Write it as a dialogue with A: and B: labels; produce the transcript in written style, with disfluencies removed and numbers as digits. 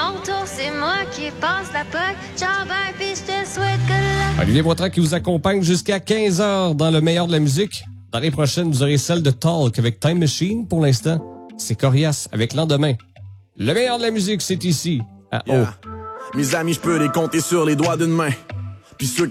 A: mon tour, c'est moi qui passe la POC. Ciao, bye, pis je te souhaite good luck.
B: Olivier Boitron qui vous accompagne jusqu'à 15h dans le meilleur de la musique. Dans les prochaines, vous aurez celle de Talk avec Time Machine. Pour l'instant, c'est Corias avec Lendemain. Le meilleur de la musique, c'est ici, à O.
C: Mes amis, je peux les compter sur les doigts d'une main. Puis ceux